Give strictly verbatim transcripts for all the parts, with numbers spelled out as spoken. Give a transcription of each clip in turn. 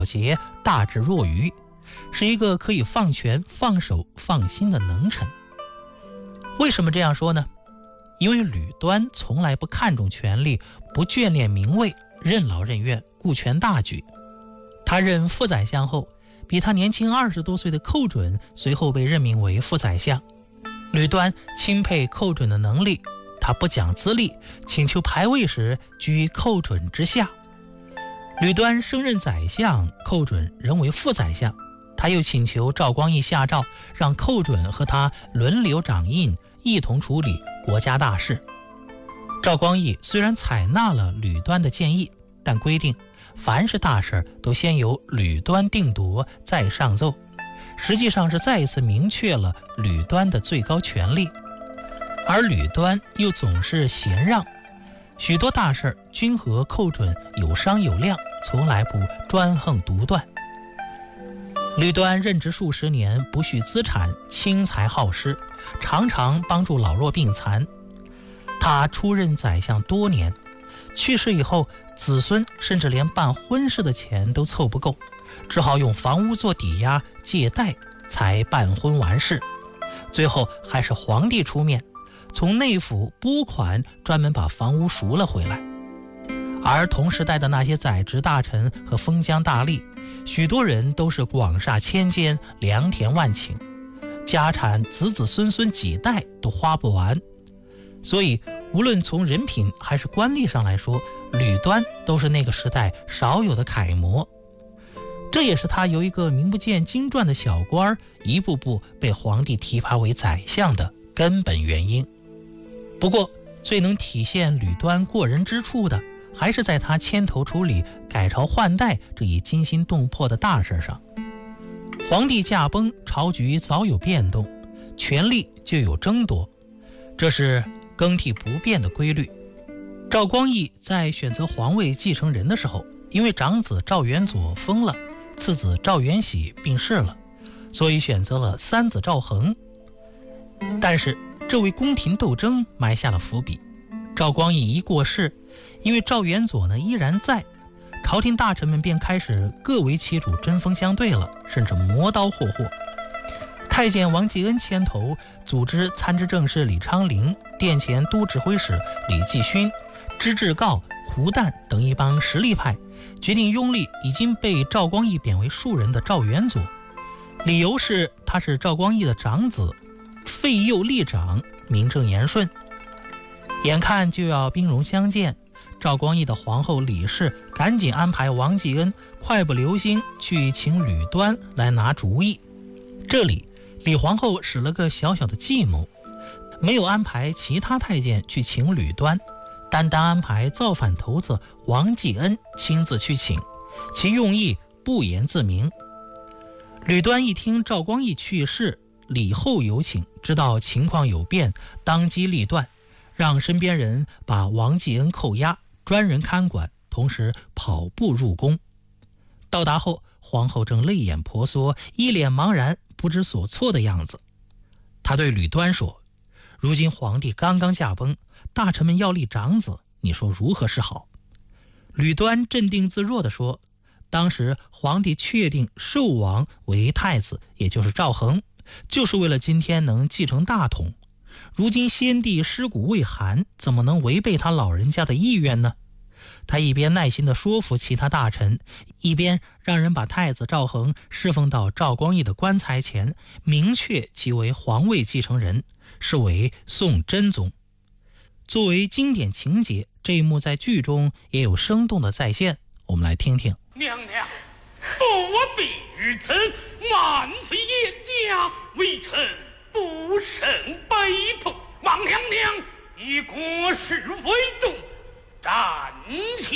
节，大智若愚，是一个可以放权、放手、放心的能臣。为什么这样说呢？因为吕端从来不看重权力，不眷恋名位，任劳任怨，顾全大局。他任副宰相后，比他年轻二十多岁的寇准随后被任命为副宰相。吕端钦佩寇准的能力，他不讲资历，请求排位时居寇准之下。吕端升任宰相，寇准仍为副宰相，他又请求赵光义下诏，让寇准和他轮流掌印，一同处理国家大事。赵光义虽然采纳了吕端的建议，但规定凡是大事都先由吕端定夺，再上奏，实际上是再一次明确了吕端的最高权力。而吕端又总是贤让，许多大事均和寇准有商有量，从来不专横独断。吕端任职数十年，不蓄资产，轻财好施，常常帮助老弱病残。他出任宰相多年，去世以后，子孙甚至连办婚事的钱都凑不够，只好用房屋做抵押，借贷才办婚完事。最后还是皇帝出面，从内府拨款，专门把房屋赎了回来。而同时代的那些宰执大臣和封疆大吏，许多人都是广厦千间，良田万顷，家产子子孙孙几代都花不完。所以无论从人品还是官吏上来说，吕端都是那个时代少有的楷模。这也是他由一个名不见经传的小官，一步步被皇帝提拔为宰相的根本原因。不过最能体现吕端过人之处的，还是在他牵头处理改朝换代这一惊心动魄的大事上。皇帝驾崩，朝局早有变动，权力就有争夺，这是更替不变的规律。赵光义在选择皇位继承人的时候，因为长子赵元佐疯了，次子赵元喜病逝了，所以选择了三子赵恒。但是这为宫廷斗争埋下了伏笔。赵光义一过世，因为赵元佐呢依然在，朝廷大臣们便开始各为其主，针锋相对了，甚至磨刀霍霍。太监王继恩牵头组织参知政事李昌龄、殿前都指挥使李继勋、支志诰、胡旦等一帮实力派，决定拥立已经被赵光义贬为庶人的赵元佐，理由是他是赵光义的长子，废幼立长，名正言顺。眼看就要兵戎相见，赵光义的皇后李氏赶紧安排王继恩快不留心去请吕端来拿主意。这里李皇后使了个小小的计谋，没有安排其他太监去请吕端，单单安排造反头子王继恩亲自去请，其用意不言自明。吕端一听赵光义去世，李后有请，知道情况有变，当机立断，让身边人把王继恩扣押，专人看管，同时跑步入宫。到达后，皇后正泪眼婆娑，一脸茫然不知所措的样子。她对吕端说，如今皇帝刚刚驾崩，大臣们要立长子，你说如何是好？吕端镇定自若地说，当时皇帝确定寿王为太子，也就是赵恒，就是为了今天能继承大统。如今先帝尸骨未寒，怎么能违背他老人家的意愿呢？他一边耐心地说服其他大臣，一边让人把太子赵恒侍奉到赵光义的棺材前，明确其为皇位继承人，是为宋真宗。作为经典情节，这一幕在剧中也有生动的再现，我们来听听。 娘娘，我必于此万岁严家，微臣不胜悲痛。望娘娘以国事为重，暂且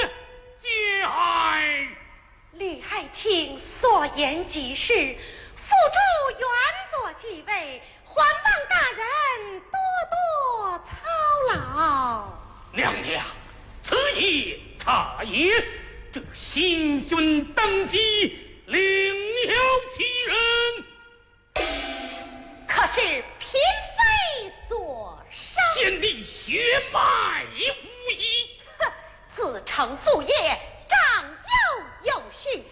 节。 吕爱卿所言极是，辅助元佐继位，还望大人多多操劳。 娘娘，此言差也。这新君登基，另有其人， 可是嫔妃所生， 先帝血脉无疑。 哼，自承父业，长幼有序，